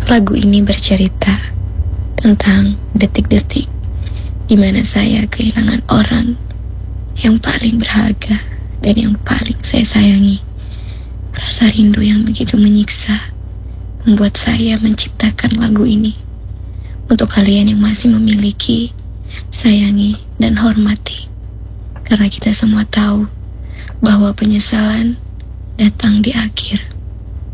Lagu ini bercerita tentang detik-detik di mana saya kehilangan orang yang paling berharga dan yang paling saya sayangi. Rasa rindu yang begitu menyiksa membuat saya menciptakan lagu ini untuk kalian yang masih memiliki, sayangi, dan hormati. Karena kita semua tahu bahwa penyesalan datang di akhir.